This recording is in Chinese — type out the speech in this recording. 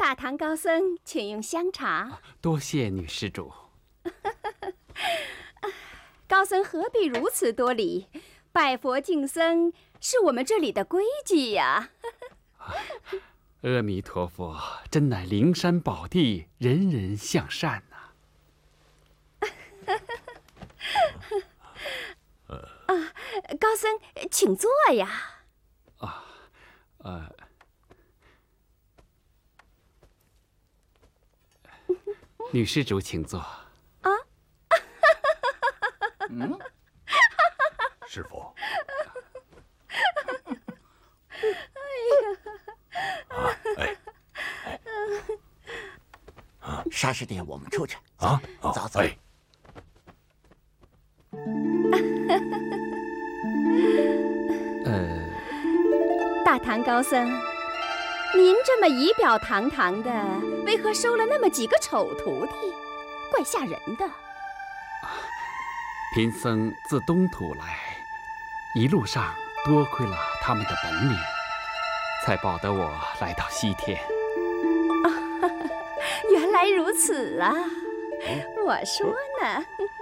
大唐高僧，请用香茶。 多谢女施主。 高僧何必如此多礼？拜佛敬僧是我们这里的规矩呀。 阿弥陀佛，真乃灵山宝地，人人向善呐。 高僧，请坐呀。 女施主请坐。 师傅。 沙师弟，我们出去啊！ 走走。 大唐高僧，您这么仪表堂堂的，为何收了那么几个丑徒弟？怪吓人的。 贫僧自东土来，一路上多亏了他们的本领，才保得我来到西天。 原来如此啊！我说呢。